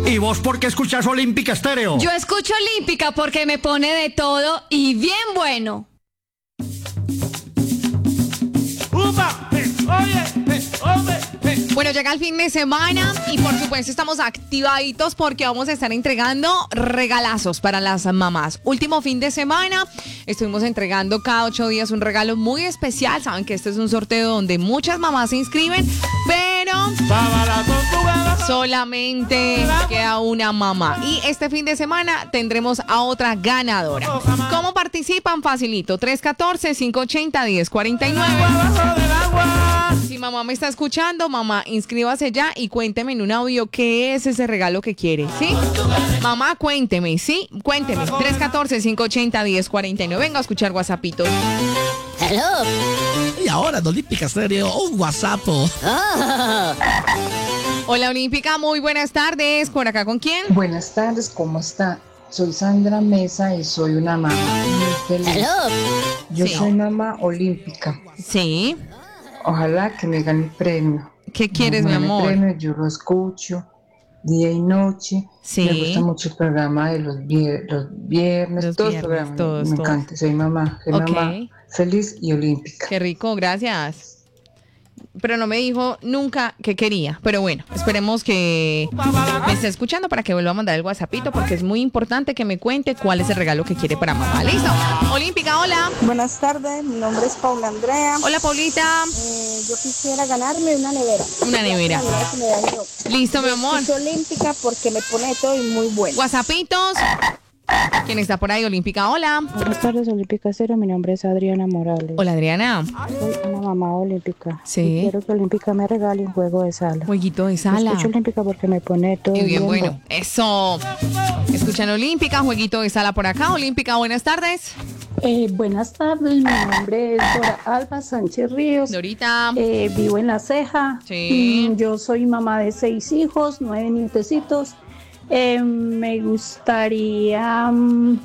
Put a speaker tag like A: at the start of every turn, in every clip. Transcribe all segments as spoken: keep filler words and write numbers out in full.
A: ¿Y vos por qué escuchas Olímpica Estéreo?
B: Yo escucho Olímpica porque me pone de todo y bien bueno.
C: ¡Upa! Eh, oye, eh, hombre, eh.
D: Bueno, llega el fin de semana y por supuesto estamos activaditos porque vamos a estar entregando regalazos para las mamás. Último fin de semana estuvimos entregando cada ocho días un regalo muy especial. Saben que este es un sorteo donde muchas mamás se inscriben, pero solamente queda una mamá. Y este fin de semana tendremos a otra ganadora. ¿Cómo participan? Facilito. tres uno cuatro, cinco ocho cero, uno cero cuatro nueve. Si mamá me está escuchando, mamá, inscríbase ya y cuénteme en un audio qué es ese regalo que quiere, ¿sí? Mamá, cuénteme, ¿sí? Cuénteme. tres uno cuatro, cinco ocho cero, uno cero cuatro nueve. Venga a escuchar WhatsAppitos.
E: Hello.
F: Y ahora en Olímpica Estéreo, un WhatsApp.
E: Oh.
D: Hola, Olímpica, muy buenas tardes. ¿Por acá con quién?
G: Buenas tardes, ¿cómo está? Soy Sandra Mesa y soy una mamá muy feliz.
E: Hello.
G: Yo
D: Sí.
G: soy mamá olímpica.
D: Sí.
G: Ojalá que me gane el premio.
D: ¿Qué quieres,
G: Me
D: mi
G: gane el
D: amor?
G: premio, yo lo escucho día y noche.
D: Sí.
G: Me gusta mucho el programa de los, vier- los viernes,
D: Los
G: todos
D: viernes,
G: los programas.
D: todos,
G: me
D: todos.
G: encanta, soy mamá, soy
D: Ok.
G: mamá feliz y olímpica.
D: Qué rico, gracias. Pero no me dijo nunca que quería. Pero bueno, esperemos que me esté escuchando para que vuelva a mandar el WhatsAppito porque es muy importante que me cuente cuál es el regalo que quiere para mamá. ¿Listo? Olímpica, hola.
H: Buenas tardes, mi nombre es Paula Andrea.
D: Hola, Paulita.
H: Eh, yo quisiera ganarme una nevera.
D: Una nevera.
H: Una nevera que me dañó.
D: Listo, mi amor.
H: Escucho Olímpica porque me pone de todo y muy bueno.
D: WhatsAppitos. ¿Quién está por ahí? Olímpica, hola.
I: Buenas tardes, Olímpica Cero. Mi nombre es Adriana Morales.
D: Hola, Adriana.
I: Soy una mamá olímpica.
D: Sí.
I: Y quiero que Olímpica me regale un juego de sala.
D: Jueguito de sala.
I: Escucho Olímpica porque me pone todo
D: Y bien
I: bien
D: bueno. Eso. Escuchan Olímpica, jueguito de sala por acá. Olímpica, buenas tardes.
J: Eh, buenas tardes, mi nombre es Dora Alba Sánchez Ríos.
D: Dorita.
J: Eh, vivo en La Ceja.
D: Sí.
J: Mm, Yo soy mamá de seis hijos, nueve nietecitos. Eh, me gustaría... mm,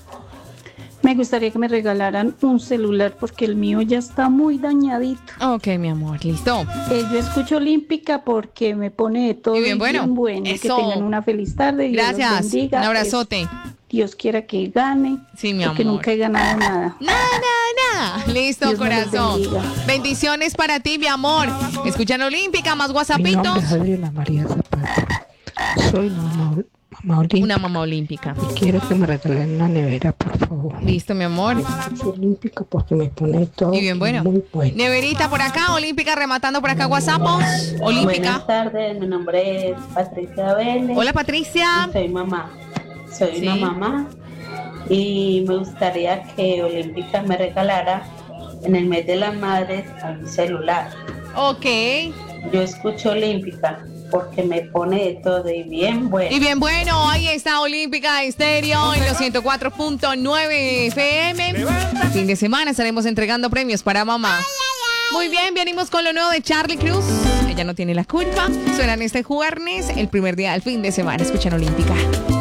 J: Me gustaría que me regalaran un celular porque el mío ya está muy dañadito.
D: Ok, mi amor, listo.
J: Eh, yo escucho Olímpica porque me pone de todo
D: Y bien bueno.
J: bien bueno. Que
D: Eso.
J: tengan una feliz tarde. Dios los
D: Gracias.
J: bendiga.
D: Un abrazote.
J: Es- Dios quiera que gane.
D: Sí, mi
J: porque
D: amor.
J: nunca he ganado nada.
D: Nada, nada. Listo,
J: Dios me los
D: corazón.
J: bendiga.
D: Bendiciones para ti, mi amor. Escuchan Olímpica, más
I: Mi
D: WhatsAppitos.
I: nombre es Adriana María Zapata. Soy mamá, mamá olímpica.
D: Una mamá olímpica.
I: Y quiero que me regalen una nevera, por favor.
D: Listo, mi amor.
I: Soy olímpica porque me pone todo
D: Y bien bueno.
I: muy bueno.
D: Neverita por acá, Olímpica rematando por acá WhatsAppos. Olímpica.
K: Buenas tardes, mi nombre es Patricia Vélez.
D: Hola, Patricia.
K: Y soy mamá. Soy
D: Sí.
K: una mamá y me gustaría que Olímpica me regalara en el mes de las madres un celular.
D: Ok.
K: Yo escucho Olímpica porque me pone de todo y bien bueno.
D: Y bien bueno, ahí está Olímpica Estéreo en los ciento cuatro punto nueve F M. Fin de semana estaremos entregando premios para mamá. Muy bien, venimos con lo nuevo de Charlie Cruz. Ella no tiene la culpa. Suenan este jueves, el primer día del fin de semana. Escuchan Olímpica.